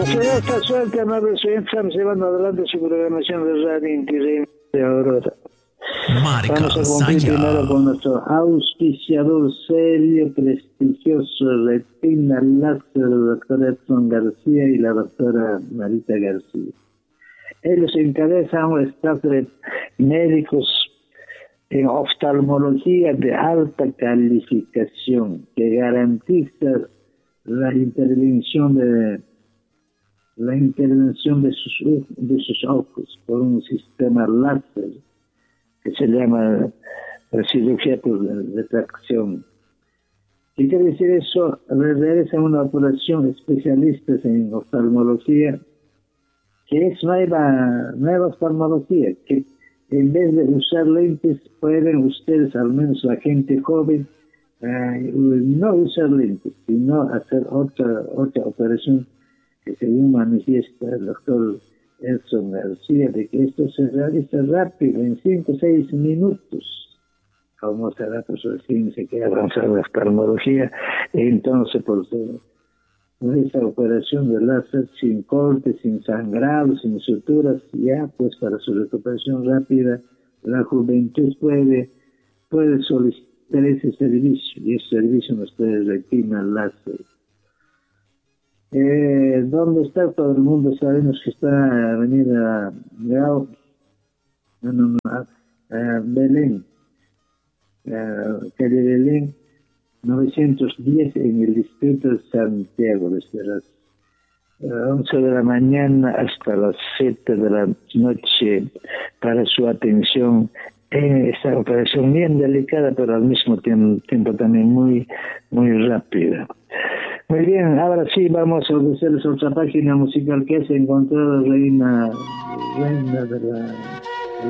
Será esta suerte, amables oyentes, estamos llevando adelante su programación de radio Inti de Aurora. Marca Vamos a cumplir primero con nuestro auspiciador serio, prestigioso, retina láser, el doctor Edson García y la doctora Marita García. Ellos encabezan un staff de médicos en oftalmología de alta calificación que garantiza la intervención de sus ojos por un sistema láser que se llama cirugía por refracción. ¿Qué quiere decir eso? Realizan una operación especialistas en oftalmología, que es nueva oftalmología, que en vez de usar lentes, pueden ustedes, al menos la gente joven, no usar lentes, sino hacer otra operación que, según manifiesta el doctor Edson García, de que esto se realiza rápido, en 5 o 6 minutos. Como será, pues recién se queda avanzada la oftalmología, entonces por esa operación de láser sin cortes, sin sangrado, sin suturas, ya pues para su recuperación rápida, la juventud puede solicitar ese servicio, y ese servicio nos puede retina láser. ¿Dónde está? Todo el mundo sabemos que está Avenida Grau, Belén, calle Belén, 910 en el distrito de Santiago, desde las 11 de la mañana hasta las 7 de la noche para su atención en esta operación bien delicada, pero al mismo tiempo también muy rápida. Muy bien, ahora sí vamos a ofrecerles otra página musical que has encontrado, reina de la